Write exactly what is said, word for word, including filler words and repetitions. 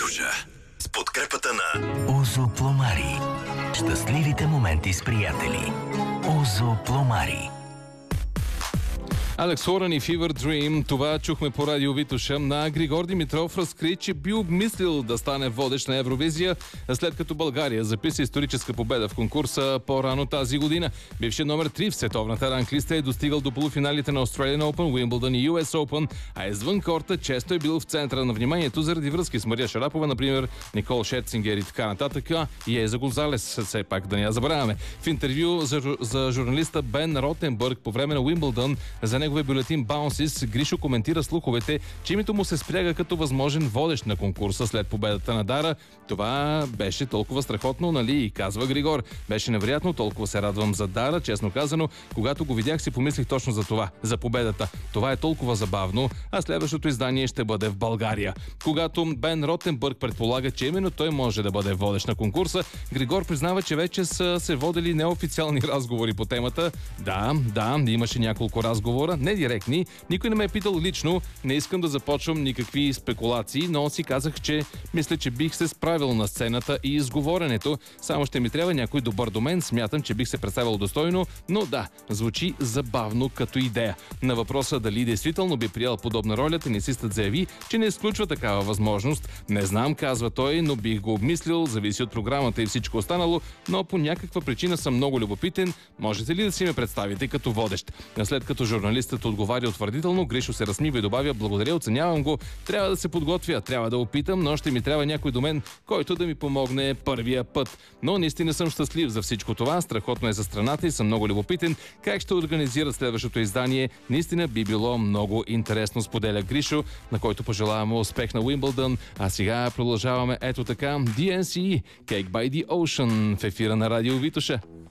Витоша с подкрепата на Озо Пломари. Щастливите моменти с приятели. Озо Пломари. Алекс Хорън и Fever Dream. Това чухме по радио Витоша. На Григор Димитров разкри, че би обмислил да стане водещ на Евровизия, след като България записа историческа победа в конкурса по-рано тази година. Бившият номер три в световната ранглиста е достигал до полуфиналите на Australian Open, Wimbledon и Ю Ес Open, а извън корта често е бил в центъра на вниманието заради връзки с Мария Шарапова, например Никол Шерцингер и така нататък, и Еза Гонзалес, все пак да не я забравяме. В интервю за, за журналиста Бен Ротенбърг по време на Уимбълдън за неговия бюлетин Bounces, Гришо коментира слуховете, че името му се спряга като възможен водещ на конкурса след победата на Дара. Това беше толкова страхотно, нали? И казва Григор. Беше невероятно, толкова се радвам за Дара. Честно казано, когато го видях, си помислих точно за това, за победата. Това е толкова забавно, а следващото издание ще бъде в България. Когато Бен Ротенбърг предполага, че именно той може да бъде водещ на конкурса, Григор признава, че вече са се водили неофициални разговори по темата. Да, да, имаше няколко разговора, не директни, никой не ме е питал лично, не искам да започвам никакви спекулации, но си казах, че мисля, че бих се справил на сцената и изговоренето, само ще ми трябва някой добър до мен, смятам, че бих се представил достойно, но да, звучи забавно като идея. На въпроса дали действително би приел подобна роля, тенисистът заяви, че не изключва такава възможност. Не знам, казва той, но бих го обмислил, зависи от програмата и всичко останало, но по някаква причина съм много любопитен. Можете ли да си ме представите като водещ? След като журналистът отговаря утвърдително, Гришо се разсмива и добавя: благодаря, оценявам го, трябва да се подготвя, трябва да опитам, но ще ми трябва някой до мен, който да ми помогне първия път. Но наистина съм щастлив за всичко това, страхотно е за страната и съм много любопитен как ще организират следващото издание. Наистина би било много интересно, споделя Гришо, на който пожелаваме успех на Уимбълдън. А сега продължаваме ето така Ди Ен Си, Cake by the Ocean в ефира на радио Витоша.